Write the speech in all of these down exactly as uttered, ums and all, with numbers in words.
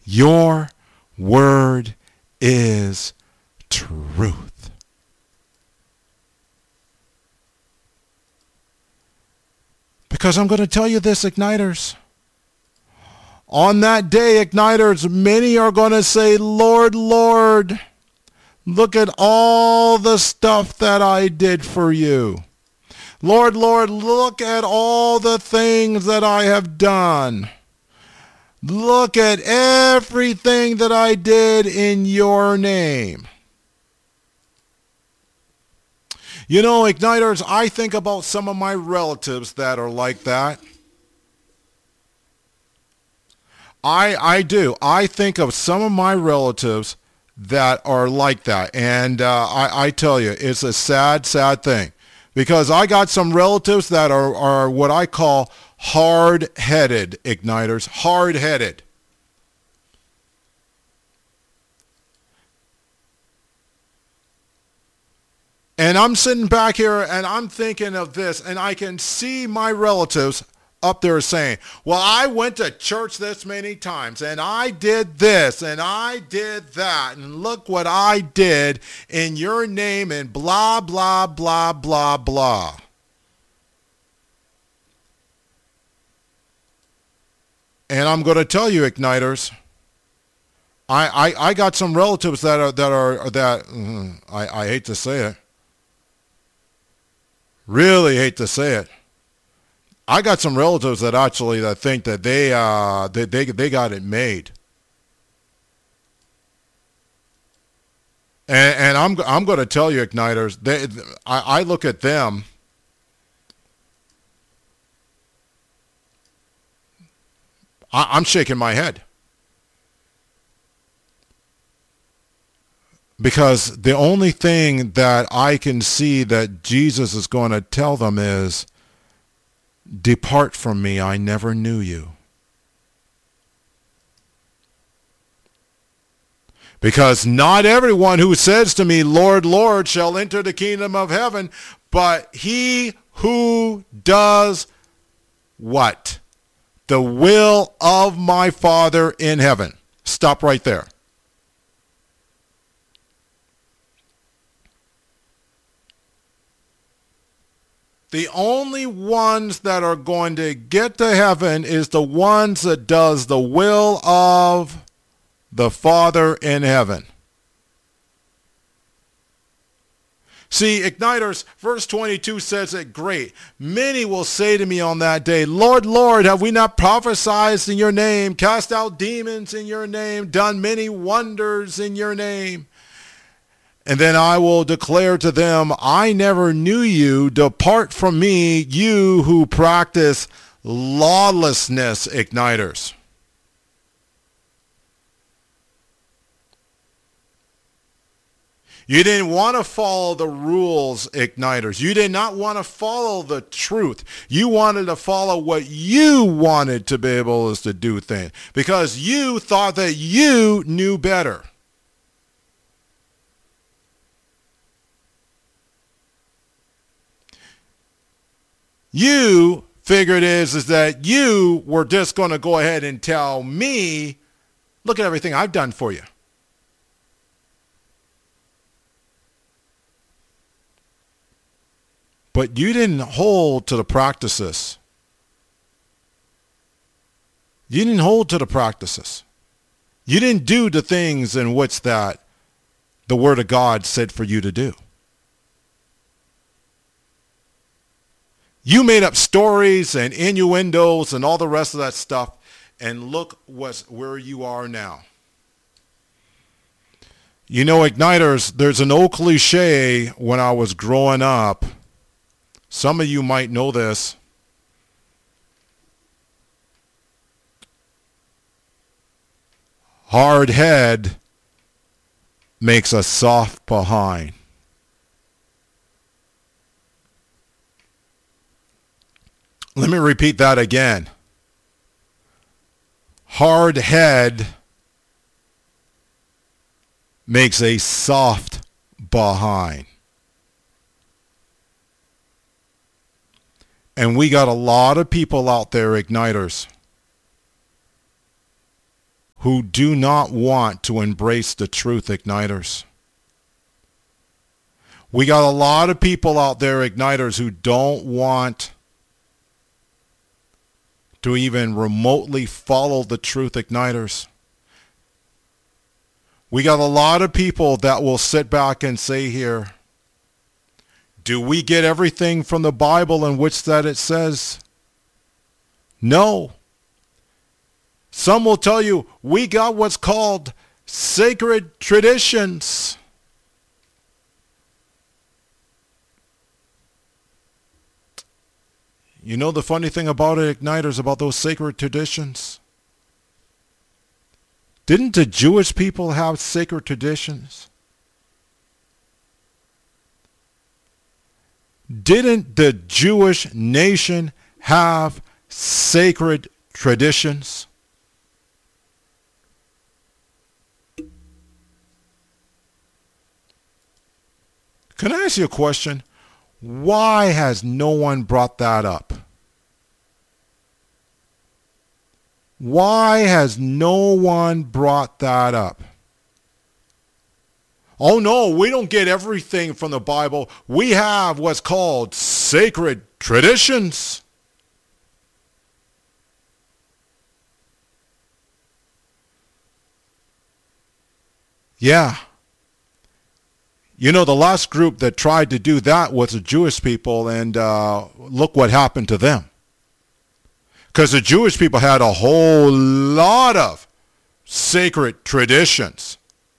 Your word is truth. Because I'm going to tell you this, Igniters. On that day, Igniters, many are going to say, Lord, Lord, look at all the stuff that I did for you. Lord, Lord, look at all the things that I have done. Look at everything that I did in your name. You know, Igniters, I think about some of my relatives that are like that. I I do. I think of some of my relatives that are like that. And uh, I, I tell you, it's a sad, sad thing. Because I got some relatives that are, are what I call hard-headed, Igniters. Hard-headed. And I'm sitting back here and I'm thinking of this, and I can see my relatives up there saying, well, I went to church this many times, and I did this, and I did that, and look what I did in your name, and blah, blah, blah, blah, blah. And I'm going to tell you, Igniters, I, I, I got some relatives that are, that are, that, mm, I, I hate to say it, really hate to say it, I got some relatives that actually that think that they uh they they, they got it made. And, and I'm I'm going to tell you, Igniters, they, I, I look at them. I, I'm shaking my head. Because the only thing that I can see that Jesus is going to tell them is, depart from me, I never knew you. Because not everyone who says to me, Lord, Lord, shall enter the kingdom of heaven, but he who does what? The will of my Father in heaven. Stop right there. The only ones that are going to get to heaven is the ones that does the will of the Father in heaven. See, Igniters, verse twenty-two says it great. Many will say to me on that day, Lord, Lord, have we not prophesied in your name, cast out demons in your name, done many wonders in your name? And then I will declare to them, I never knew you. Depart from me, you who practice lawlessness, Igniters. You didn't want to follow the rules, Igniters. You did not want to follow the truth. You wanted to follow what you wanted to be able to do things because you thought that you knew better. You figured is, is that you were just going to go ahead and tell me, look at everything I've done for you. But you didn't hold to the practices. You didn't hold to the practices. You didn't do the things in which that the Word of God said for you to do. You made up stories and innuendos and all the rest of that stuff, and look what's, where you are now. You know, Igniters, there's an old cliche when I was growing up. Some of you might know this. Hard head makes a soft behind. Let me repeat that again. Hard head makes a soft behind. And we got a lot of people out there, Igniters, who do not want to embrace the truth, Igniters. We got a lot of people out there, Igniters, who don't want to even remotely follow the truth, Igniters. We got a lot of people that will sit back and say here, do we get everything from the Bible in which that it says? No. Some will tell you, we got what's called sacred traditions. You know the funny thing about it, Igniters, about those sacred traditions? Didn't the Jewish people have sacred traditions? Didn't the Jewish nation have sacred traditions? Can I ask you a question? Why has no one brought that up? Why has no one brought that up? Oh no, we don't get everything from the Bible. We have what's called sacred traditions. Yeah. You know, the last group that tried to do that was the Jewish people, and uh, look what happened to them. Because the Jewish people had a whole lot of sacred traditions.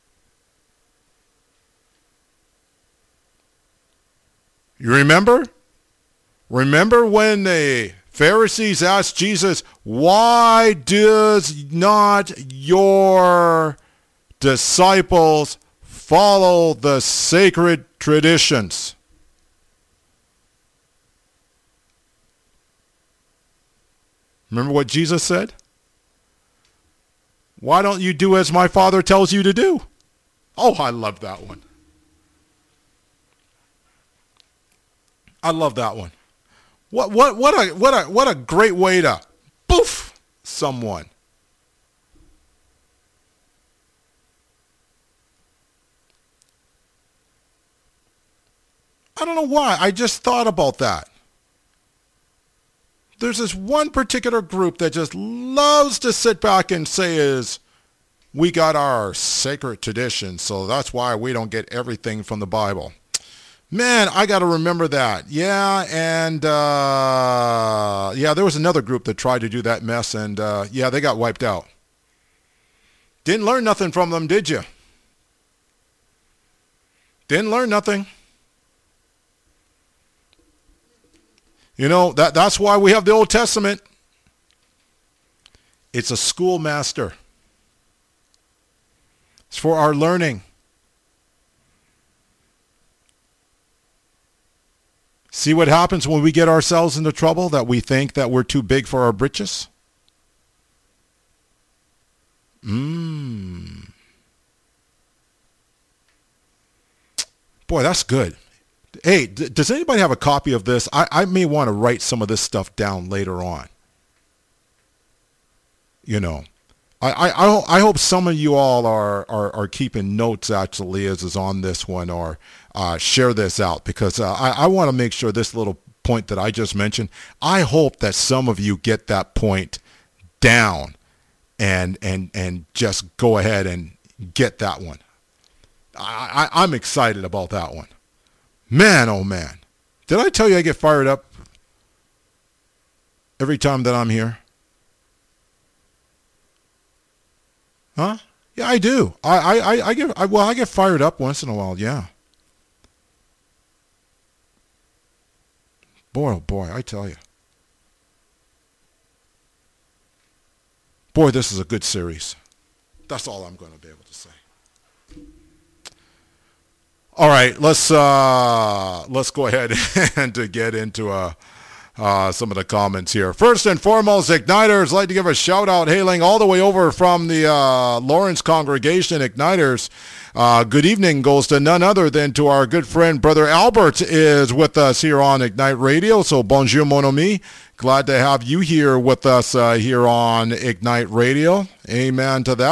You remember? Remember when the Pharisees asked Jesus, why does not your disciples follow the sacred traditions? Remember what Jesus said? Why don't you do as my Father tells you to do? Oh, I love that one. I love that one. What what what a what a what a great way to poof someone. I don't know why. I just thought about that. There's this one particular group that just loves to sit back and say is, we got our sacred traditions, so that's why we don't get everything from the Bible. Man, I got to remember that. Yeah, and uh, yeah, there was another group that tried to do that mess, and uh, yeah, they got wiped out. Didn't learn nothing from them, did you? Didn't learn nothing. You know, that, that's why we have the Old Testament. It's a schoolmaster. It's for our learning. See what happens when we get ourselves into trouble, that we think that we're too big for our britches? Mmm. Boy, that's good. Hey, d- does anybody have a copy of this? I, I may want to write some of this stuff down later on. You know, I, I, I, ho- I hope some of you all are, are, are keeping notes actually as is on this one, or uh, share this out, because uh, I, I want to make sure this little point that I just mentioned, I hope that some of you get that point down and and and just go ahead and get that one. I, I, I'm excited about that one. Man, oh man. Did I tell you I get fired up every time that I'm here? Huh? Yeah, I do. I, I, I get, I, well, I get fired up once in a while, yeah. Boy, oh boy, I tell you. Boy, this is a good series. That's all I'm going to be able to say. All right, let's uh, let's go ahead and to get into uh, uh, some of the comments here. First and foremost, Igniters, I'd like to give a shout out hailing all the way over from the uh, Lawrence congregation. Igniters, uh, good evening goes to none other than to our good friend Brother Albert is with us here on Ignite Radio. So bonjour mon ami. Glad to have you here with us uh, here on Ignite Radio. Amen to that.